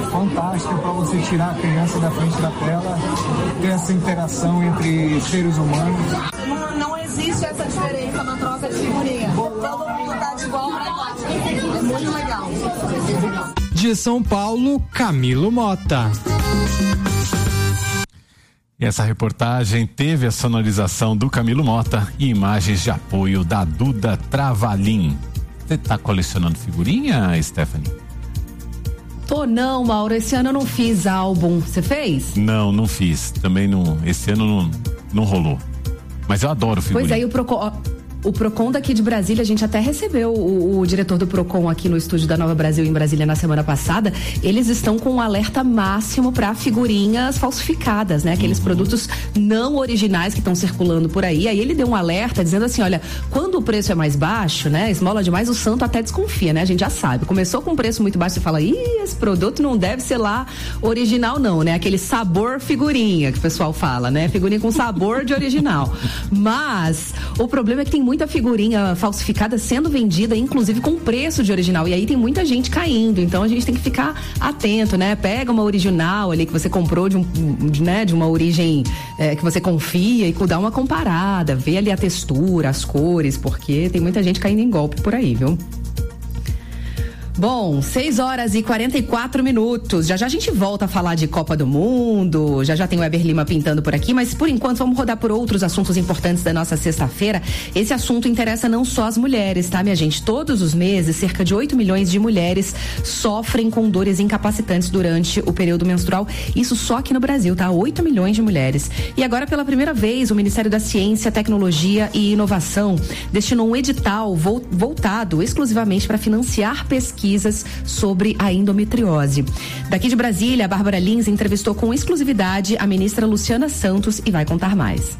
fantástica para você tirar a criança da frente da tela, ter essa interação entre seres humanos. Não existe essa diferença na troca de figurinha. Todo mundo tá de igual para igual. É muito legal. De São Paulo, Camilo Mota. E essa reportagem teve a sonorização do Camilo Mota e imagens de apoio da Duda Travalim. Você tá colecionando figurinha, Stephanie? Tô não, Mauro. Esse ano eu não fiz álbum. Você fez? Não fiz. Também não. Esse ano não rolou. Mas eu adoro figurinha. Pois é, o Procon daqui de Brasília, a gente até recebeu o diretor do Procon aqui no estúdio da Nova Brasil em Brasília na semana passada. Eles estão com um alerta máximo para figurinhas falsificadas, né? Aqueles produtos não originais que estão circulando por aí. Aí ele deu um alerta dizendo assim, olha, quando o preço é mais baixo, né? Esmola demais, o santo até desconfia, né? A gente já sabe. Começou com um preço muito baixo, você fala, esse produto não deve ser lá original não, né? Aquele sabor figurinha que o pessoal fala, né? Figurinha com sabor de original. Mas o problema é que tem muita figurinha falsificada sendo vendida, inclusive com preço de original, e aí tem muita gente caindo, então a gente tem que ficar atento, né? Pega uma original ali que você comprou de uma origem que você confia e dá uma comparada, vê ali a textura, as cores, porque tem muita gente caindo em golpe por aí, viu? Bom, 6h44. Já a gente volta a falar de Copa do Mundo, já tem o Weber Lima pintando por aqui, mas por enquanto vamos rodar por outros assuntos importantes da nossa sexta-feira. Esse assunto interessa não só as mulheres, tá, minha gente? Todos os meses, cerca de 8 milhões de mulheres sofrem com dores incapacitantes durante o período menstrual. Isso só aqui no Brasil, tá? 8 milhões de mulheres. E agora, pela primeira vez, o Ministério da Ciência, Tecnologia e Inovação destinou um edital voltado exclusivamente para financiar pesquisas sobre a endometriose. Daqui de Brasília, a Bárbara Lins entrevistou com exclusividade a ministra Luciana Santos e vai contar mais.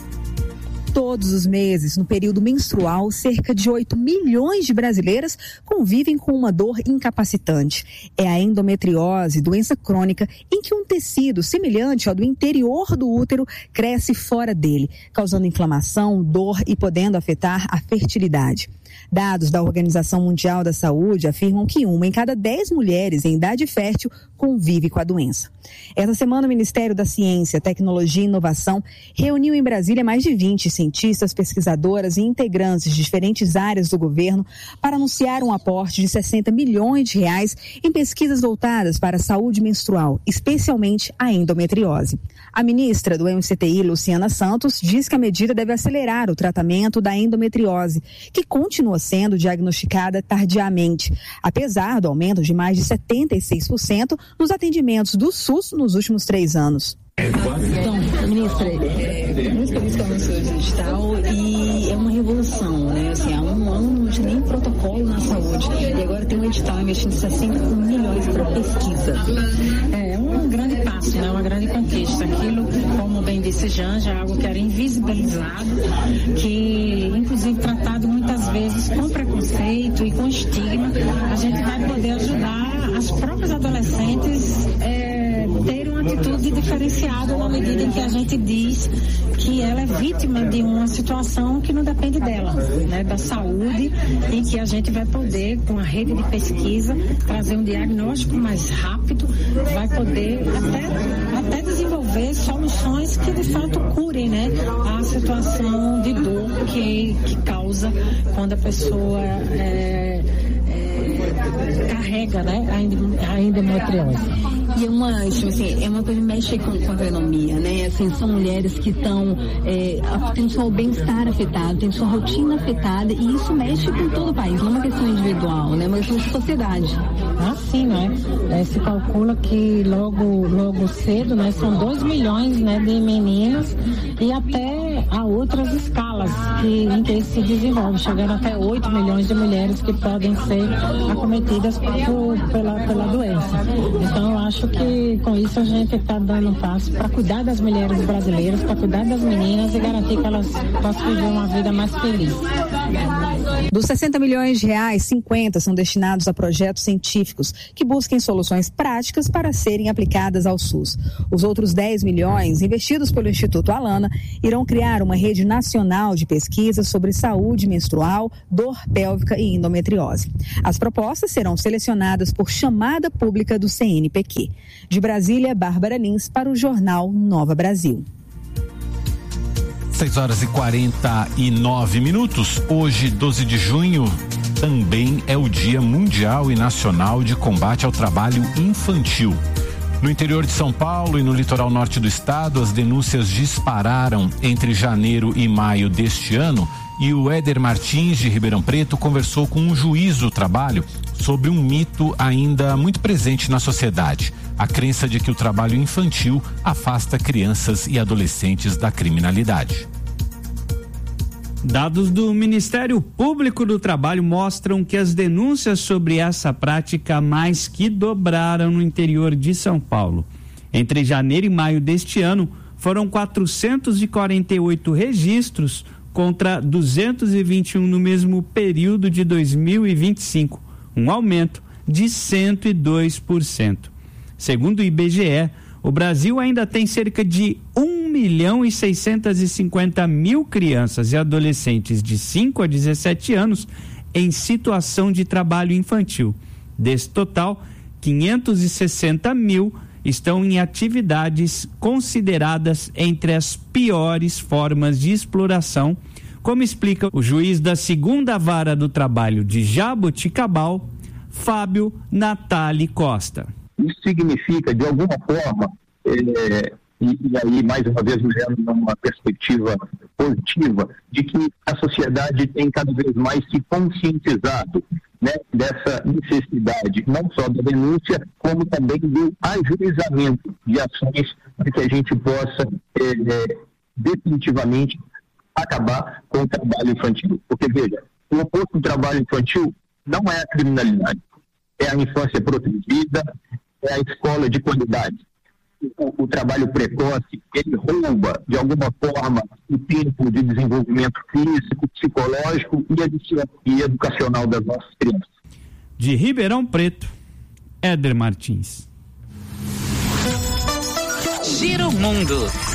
Todos os meses, no período menstrual, cerca de 8 milhões de brasileiras convivem com uma dor incapacitante. É a endometriose, doença crônica em que um tecido semelhante ao do interior do útero cresce fora dele, causando inflamação, dor e podendo afetar a fertilidade. Dados da Organização Mundial da Saúde afirmam que 1 em cada 10 mulheres em idade fértil convive com a doença. Essa semana, o Ministério da Ciência, Tecnologia e Inovação reuniu em Brasília mais de 20 cientistas, pesquisadoras e integrantes de diferentes áreas do governo para anunciar um aporte de 60 milhões de reais em pesquisas voltadas para a saúde menstrual, especialmente a endometriose. A ministra do MCTI, Luciana Santos, diz que a medida deve acelerar o tratamento da endometriose, que continua sendo diagnosticada tardiamente, apesar do aumento de mais de 76% nos atendimentos do SUS nos últimos 3 anos. Então, ministra, muito feliz com o anúncio digital e é uma revolução, né? Assim, há um ano não tinha nem protocolo na saúde e agora tem um edital investindo 60 milhões para pesquisa. É um grande passo, né? Uma grande conquista. Aquilo, como bem disse Janja, é algo que era invisibilizado, que inclusive tratado muitas vezes com preconceito e com estigma. A gente vai poder ajudar as próprias adolescentes ter uma atitude diferenciada na medida em que a gente diz que ela é vítima de uma situação que não depende dela, né, da saúde, em que a gente vai poder, com a rede de pesquisa, trazer um diagnóstico mais rápido, vai poder até desenvolver soluções que de fato curem, né, a situação de dor que causa quando a pessoa carrega, né, a endometriose. E é uma coisa que mexe com a economia, né? Assim, são mulheres que têm o seu bem-estar afetado, têm sua rotina afetada, e isso mexe com todo o país, não é uma questão individual, né? É uma questão de sociedade. Sim, né? Se calcula que logo cedo, né, são 2 milhões, né, de meninas, e até há outras escalas em que se desenvolve, chegando até 8 milhões de mulheres que podem ser acometidas pela doença. Então, eu acho que com isso a gente está dando um passo para cuidar das mulheres brasileiras, para cuidar das meninas e garantir que elas possam viver uma vida mais feliz. Dos 60 milhões de reais, 50 são destinados a projetos científicos que busquem soluções práticas para serem aplicadas ao SUS. Os outros 10 milhões, investidos pelo Instituto Alana, irão criar uma rede nacional de pesquisas sobre saúde menstrual, dor pélvica e endometriose. As propostas serão selecionadas por chamada pública do CNPq. De Brasília, Bárbara Lins para o Jornal Nova Brasil. 6h49. Hoje, 12 de junho, também é o Dia Mundial e Nacional de Combate ao Trabalho Infantil. No interior de São Paulo e no litoral norte do estado, as denúncias dispararam entre janeiro e maio deste ano, e o Éder Martins, de Ribeirão Preto, conversou com um juiz do trabalho sobre um mito ainda muito presente na sociedade: a crença de que o trabalho infantil afasta crianças e adolescentes da criminalidade. Dados do Ministério Público do Trabalho mostram que as denúncias sobre essa prática mais que dobraram no interior de São Paulo. Entre janeiro e maio deste ano, foram 448 registros contra 221 no mesmo período de 2025, um aumento de 102%. Segundo o IBGE, o Brasil ainda tem cerca de 1.650.000 crianças e adolescentes de 5 a 17 anos em situação de trabalho infantil. Desse total, 560.000 estão em atividades consideradas entre as piores formas de exploração, como explica o juiz da 2ª Vara do Trabalho de Jaboticabal, Fábio Natali Costa. Isso significa, de alguma forma, e aí, mais uma vez, olhando numa perspectiva positiva, de que a sociedade tem cada vez mais se conscientizado, né, dessa necessidade, não só da denúncia, como também do ajuizamento de ações para que a gente possa definitivamente acabar com o trabalho infantil. Porque, veja, o oposto do trabalho infantil não é a criminalidade, é a infância protegida, é a escola de qualidade. O trabalho precoce, ele rouba, de alguma forma, o tempo de desenvolvimento físico, psicológico e educacional das nossas crianças. De Ribeirão Preto, Éder Martins. Giro Mundo.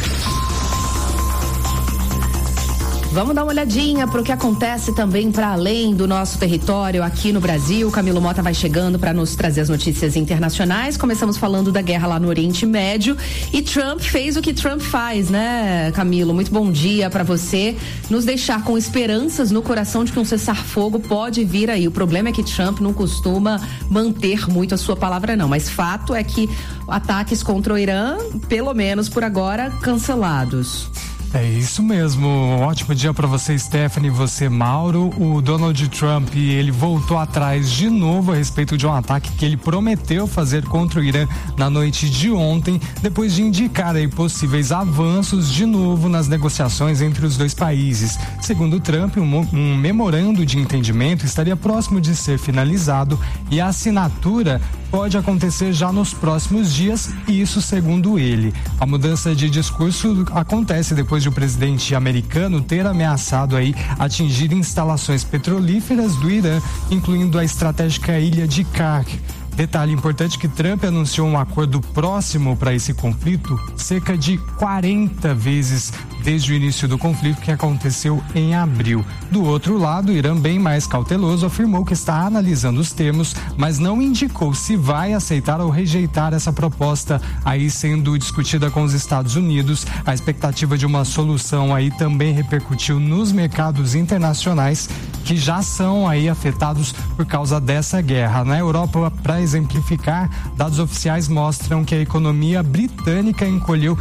Vamos dar uma olhadinha para o que acontece também para além do nosso território aqui no Brasil. Camilo Mota vai chegando para nos trazer as notícias internacionais. Começamos falando da guerra lá no Oriente Médio e Trump fez o que Trump faz, né, Camilo? Muito bom dia para você. Nos deixar com esperanças no coração de que um cessar-fogo pode vir aí. O problema é que Trump não costuma manter muito a sua palavra, não. Mas fato é que ataques contra o Irã, pelo menos por agora, cancelados. É isso mesmo, um ótimo dia para você, Stephanie, você, Mauro. O Donald Trump, ele voltou atrás de novo a respeito de um ataque que ele prometeu fazer contra o Irã na noite de ontem, depois de indicar aí possíveis avanços de novo nas negociações entre os dois países. Segundo Trump, um memorando de entendimento estaria próximo de ser finalizado e a assinatura pode acontecer já nos próximos dias, isso segundo ele. A mudança de discurso acontece depois de o presidente americano ter ameaçado aí atingir instalações petrolíferas do Irã, incluindo a estratégica ilha de Kark. Detalhe importante que Trump anunciou um acordo próximo para esse conflito cerca de 40 vezes desde o início do conflito, que aconteceu em abril. Do outro lado, o Irã, bem mais cauteloso, afirmou que está analisando os termos, mas não indicou se vai aceitar ou rejeitar essa proposta aí sendo discutida com os Estados Unidos. A expectativa de uma solução aí também repercutiu nos mercados internacionais, que já são aí afetados por causa dessa guerra. Na Europa, para exemplificar, dados oficiais mostram que a economia britânica encolheu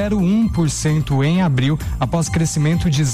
0,1% em abril, após crescimento de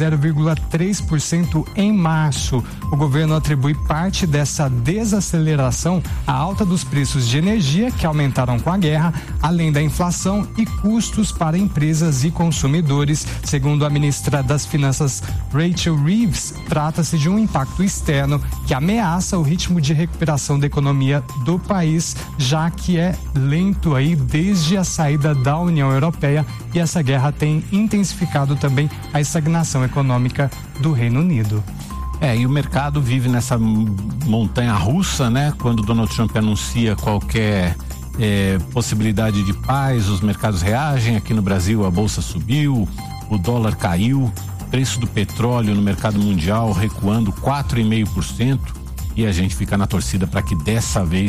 0,3% em março. O governo atribui parte dessa desaceleração à alta dos preços de energia, que aumentaram com a guerra, além da inflação e custos para empresas e consumidores. Segundo a ministra das Finanças, Rachel Reeves, trata-se de um impacto externo que ameaça o ritmo de recuperação da economia do país, já que é lento aí desde a saída da União Europeia, e essa guerra tem intensificado também a estagnação econômica do Reino Unido. E o mercado vive nessa montanha russa, né? Quando Donald Trump anuncia qualquer possibilidade de paz, os mercados reagem. Aqui no Brasil a bolsa subiu, o dólar caiu, preço do petróleo no mercado mundial recuando 4,5%, e a gente fica na torcida para que dessa vez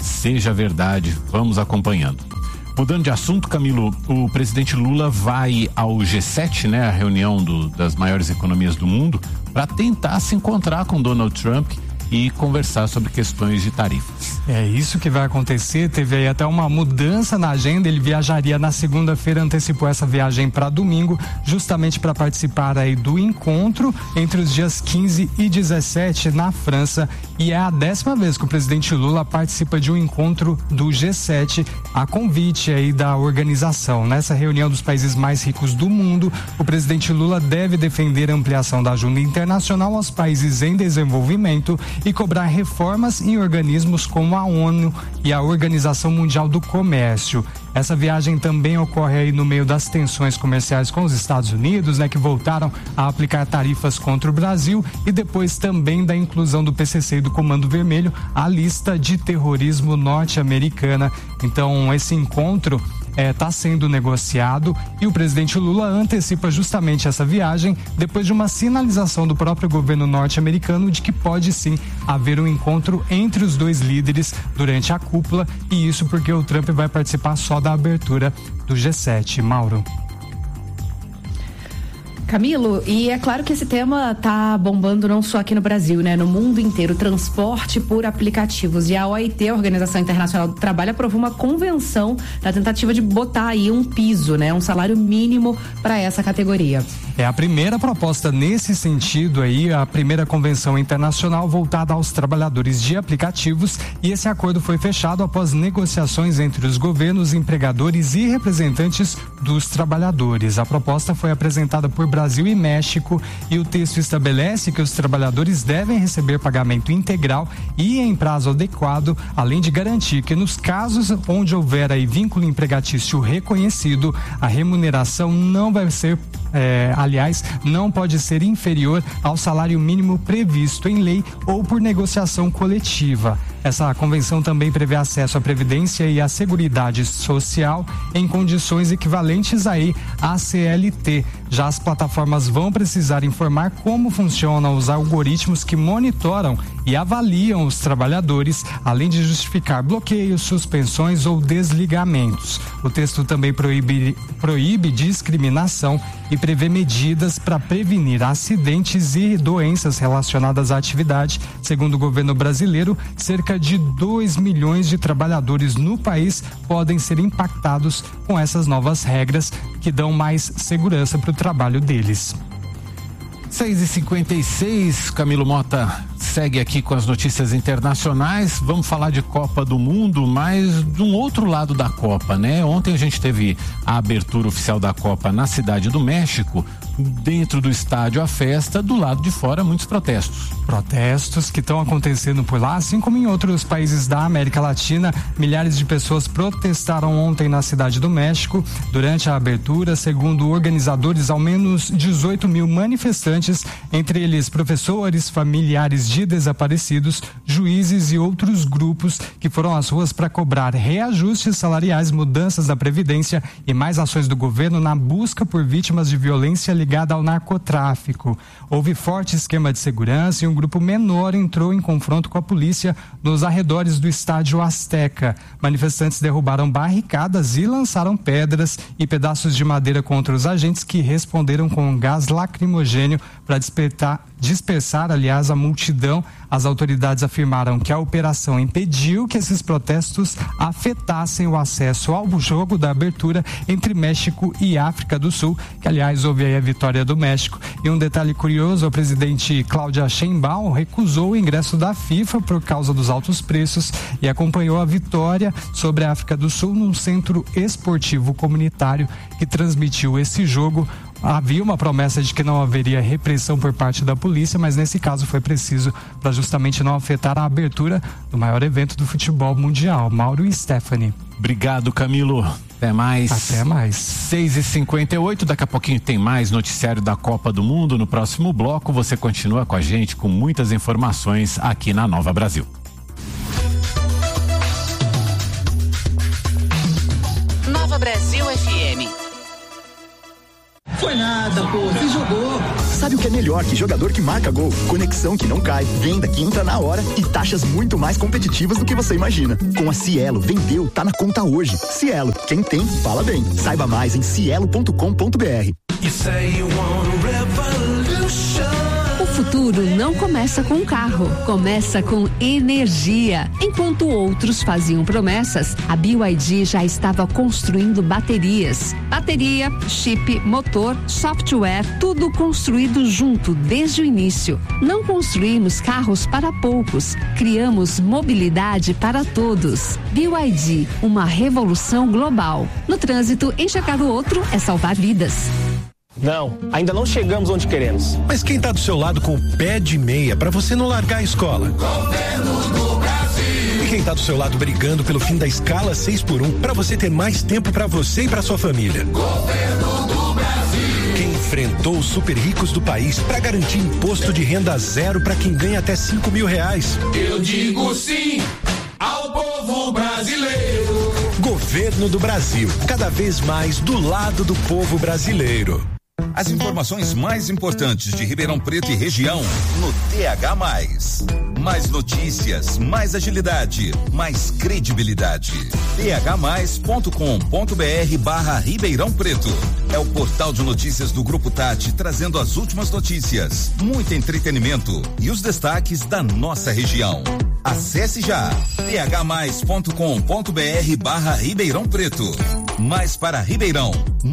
seja verdade. Vamos acompanhando. Mudando de assunto, Camilo, o presidente Lula vai ao G7, né, a reunião das maiores economias do mundo, para tentar se encontrar com Donald Trump e conversar sobre questões de tarifas. É isso que vai acontecer. Teve aí até uma mudança na agenda. Ele viajaria na segunda-feira, antecipou essa viagem para domingo, justamente para participar aí do encontro entre os dias 15 e 17 na França. E é a 10ª vez que o presidente Lula participa de um encontro do G7, a convite aí da organização. Nessa reunião dos países mais ricos do mundo, o presidente Lula deve defender a ampliação da ajuda internacional aos países em desenvolvimento e cobrar reformas em organismos como a ONU e a Organização Mundial do Comércio. Essa viagem também ocorre aí no meio das tensões comerciais com os Estados Unidos, né, que voltaram a aplicar tarifas contra o Brasil, e depois também da inclusão do PCC e do Comando Vermelho à lista de terrorismo norte-americana. Então, esse encontro está sendo negociado e o presidente Lula antecipa justamente essa viagem depois de uma sinalização do próprio governo norte-americano de que pode sim haver um encontro entre os dois líderes durante a cúpula, e isso porque o Trump vai participar só da abertura do G7. Mauro. Camilo, e é claro que esse tema tá bombando não só aqui no Brasil, né? No mundo inteiro, transporte por aplicativos. E a OIT, a Organização Internacional do Trabalho, aprovou uma convenção na tentativa de botar aí um piso, né? Um salário mínimo para essa categoria. É a primeira proposta nesse sentido aí, a primeira convenção internacional voltada aos trabalhadores de aplicativos, e esse acordo foi fechado após negociações entre os governos, empregadores e representantes dos trabalhadores. A proposta foi apresentada por Brasil e México, e o texto estabelece que os trabalhadores devem receber pagamento integral e em prazo adequado, além de garantir que nos casos onde houver aí vínculo empregatício reconhecido, a remuneração não vai ser aliás, não pode ser inferior ao salário mínimo previsto em lei ou por negociação coletiva. Essa convenção também prevê acesso à previdência e à seguridade social em condições equivalentes aí à CLT. Já as plataformas vão precisar informar como funcionam os algoritmos que monitoram e avaliam os trabalhadores, além de justificar bloqueios, suspensões ou desligamentos. O texto também proíbe discriminação e prevê medidas para prevenir acidentes e doenças relacionadas à atividade. Segundo o governo brasileiro, cerca de 2 milhões de trabalhadores no país podem ser impactados com essas novas regras que dão mais segurança para o trabalho deles. 6h56, Camilo Mota segue aqui com as notícias internacionais. Vamos falar de Copa do Mundo, mas de um outro lado da Copa, né? Ontem a gente teve a abertura oficial da Copa na Cidade do México. Dentro do estádio a festa, do lado de fora muitos protestos. Protestos que estão acontecendo por lá, assim como em outros países da América Latina. Milhares de pessoas protestaram ontem na Cidade do México. Durante a abertura, segundo organizadores, ao menos 18 mil manifestantes, entre eles professores, familiares de desaparecidos, juízes e outros grupos, que foram às ruas para cobrar reajustes salariais, mudanças da Previdência e mais ações do governo na busca por vítimas de violência ligada ao narcotráfico. Houve forte esquema de segurança e um grupo menor entrou em confronto com a polícia nos arredores do estádio Azteca. Manifestantes derrubaram barricadas e lançaram pedras e pedaços de madeira contra os agentes, que responderam com gás lacrimogênio para dispersar, aliás, a multidão. As autoridades afirmaram que a operação impediu que esses protestos afetassem o acesso ao jogo da abertura entre México e África do Sul, que, aliás, houve aí a vitória do México. E um detalhe curioso, o presidente Claudia Sheinbaum recusou o ingresso da FIFA por causa dos altos preços e acompanhou a vitória sobre a África do Sul num centro esportivo comunitário que transmitiu esse jogo. Havia uma promessa de que não haveria repressão por parte da polícia, mas nesse caso foi preciso para justamente não afetar a abertura do maior evento do futebol mundial. Mauro e Stephanie. Obrigado, Camilo. Até mais. Até mais. 6h58, daqui a pouquinho tem mais noticiário da Copa do Mundo. No próximo bloco você continua com a gente com muitas informações aqui na Nova Brasil. Nova Brasil FM. Foi nada, pô, se jogou. Sabe o que é melhor que jogador que marca gol? Conexão que não cai, venda que entra na hora e taxas muito mais competitivas do que você imagina. Com a Cielo, vendeu, tá na conta hoje. Cielo, quem tem, fala bem. Saiba mais em cielo.com.br. O futuro não começa com um carro, começa com energia. Enquanto outros faziam promessas, a BYD já estava construindo baterias. Bateria, chip, motor, software, tudo construído junto desde o início. Não construímos carros para poucos, criamos mobilidade para todos. BYD, uma revolução global. No trânsito, enxergar o outro é salvar vidas. Não, ainda não chegamos onde queremos. Mas quem tá do seu lado com o pé de meia pra você não largar a escola? Governo do Brasil. E quem tá do seu lado brigando pelo fim da escala 6x1 pra você ter mais tempo pra você e pra sua família? Governo do Brasil. Quem enfrentou os super ricos do país pra garantir imposto de renda zero pra quem ganha até R$5.000? Eu digo sim ao povo brasileiro. Governo do Brasil, cada vez mais do lado do povo brasileiro. As informações mais importantes de Ribeirão Preto e região no TH+. Mais notícias, mais agilidade, mais credibilidade. th+.com.br/Ribeirão Preto. É o portal de notícias do Grupo Tati, trazendo as últimas notícias, muito entretenimento e os destaques da nossa região. Acesse já th+.com.br/Ribeirão Preto. Mais para Ribeirão.